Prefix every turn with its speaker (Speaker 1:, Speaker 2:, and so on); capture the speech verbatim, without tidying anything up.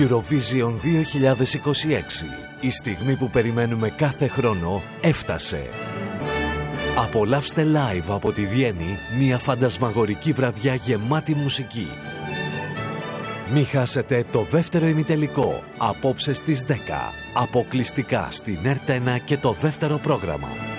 Speaker 1: Eurovision δύο χιλιάδες είκοσι έξι. Η στιγμή που περιμένουμε κάθε χρόνο έφτασε. Απολαύστε live από τη Βιέννη μια φαντασμαγορική βραδιά γεμάτη μουσική. Μη χάσετε το δεύτερο ημιτελικό απόψε στις δέκα. Αποκλειστικά στην Ερτ ένα και το δεύτερο πρόγραμμα.